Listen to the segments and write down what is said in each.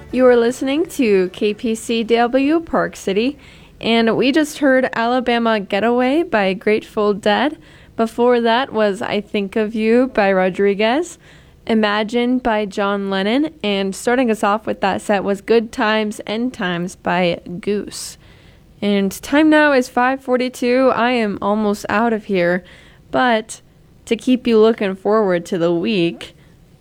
You are listening to KPCW Park City, and we just heard Alabama Getaway by Grateful Dead. Before that was I Think of You by Rodriguez, Imagine by John Lennon, and starting us off with that set was Good Times, End Times by Goose. And time now is 5:42. I am almost out of here, but to keep you looking forward to the week,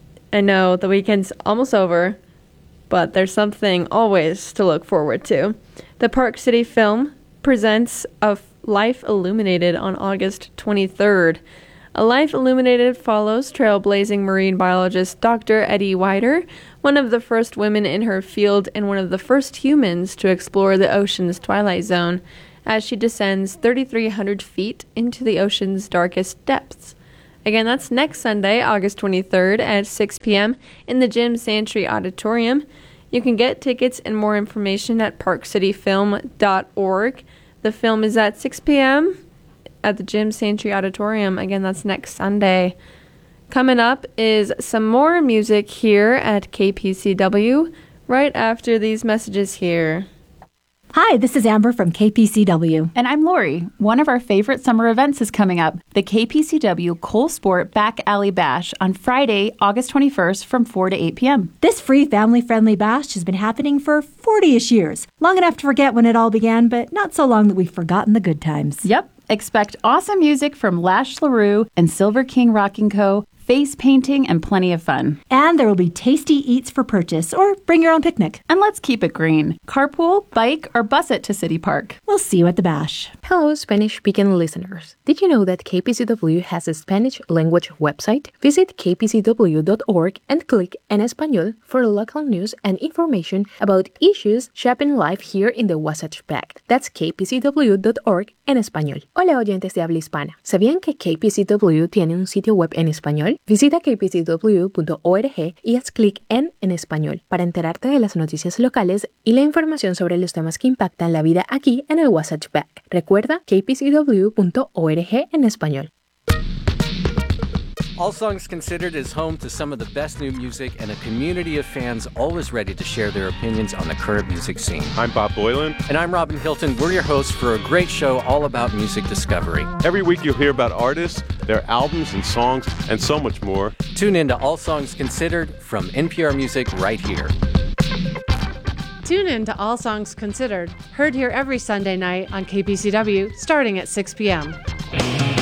I know the weekend's almost over, but there's something always to look forward to. The Park City Film presents A Life Illuminated on August 23rd. A Life Illuminated follows trailblazing marine biologist Dr. Eddie Weider, one of the first women in her field and one of the first humans to explore the ocean's twilight zone, as she descends 3,300 feet into the ocean's darkest depths. Again, that's next Sunday, August 23rd at 6 p.m. in the Jim Santry Auditorium. You can get tickets and more information at parkcityfilm.org. The film is at 6 p.m. at the Jim Santry Auditorium. Again, that's next Sunday. Coming up is some more music here at KPCW right after these messages here. Hi, this is Amber from KPCW. And I'm Lori. One of our favorite summer events is coming up, the KPCW Cole Sport Back Alley Bash on Friday, August 21st from 4 to 8 p.m. This free family-friendly bash has been happening for 40-ish years. Long enough to forget when it all began, but not so long that we've forgotten the good times. Yep. Expect awesome music from Lash LaRue and Silver King Rocking Co., face painting, and plenty of fun. And there will be tasty eats for purchase, or bring your own picnic. And let's keep it green. Carpool, bike, or bus it to City Park. We'll see you at the bash. Hello, Spanish-speaking listeners. Did you know that KPCW has a Spanish language website? Visit kpcw.org and click En Español for local news and information about issues shaping life here in the Wasatch Back. That's kpcw.org en español. Hola, oyentes de habla hispana. ¿Sabían que KPCW tiene un sitio web en español? Visita kpcw.org y haz clic en Español para enterarte de las noticias locales y la información sobre los temas que impactan la vida aquí en el Wasatch Back. Recuerda kpcw.org en español. All Songs Considered is home to some of the best new music and a community of fans always ready to share their opinions on the current music scene. I'm Bob Boylan. And I'm Robin Hilton. We're your hosts for a great show all about music discovery. Every week you'll hear about artists, their albums and songs, and so much more. Tune in to All Songs Considered from NPR Music right here. Tune in to All Songs Considered, heard here every Sunday night on KPCW starting at 6 p.m.